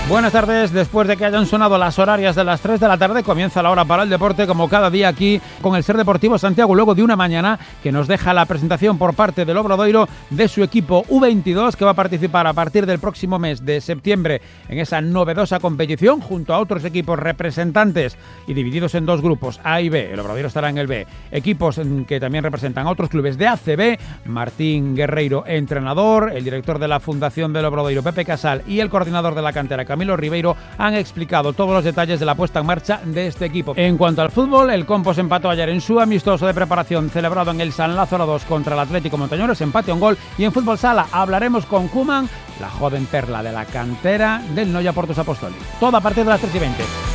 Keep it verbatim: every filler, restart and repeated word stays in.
Buenas tardes, después de que hayan sonado las horarias de las tres de la tarde, comienza la hora para el deporte, como cada día aquí, con el Ser Deportivo Santiago, luego de una mañana que nos deja la presentación por parte del Obradoiro de su equipo U veintidós, que va a participar a partir del próximo mes de septiembre en esa novedosa competición, junto a otros equipos representantes y divididos en dos grupos, A y B. El Obradoiro estará en el B. Equipos que también representan a otros clubes de A C B, Martín Guerreiro, entrenador, el director de la Fundación del Obradoiro, Pepe Casal, y el coordinador de la cantera, Camilo Ribeiro, han explicado todos los detalles de la puesta en marcha de este equipo. En cuanto al fútbol, el Compos empató ayer en su amistoso de preparación celebrado en el San Lázaro dos contra el Atlético Montañones, empate a un gol. Y en fútbol sala hablaremos con Koeman, la joven perla de la cantera del Noia Portus Apostoli. Todo a partir de las tres y veinte.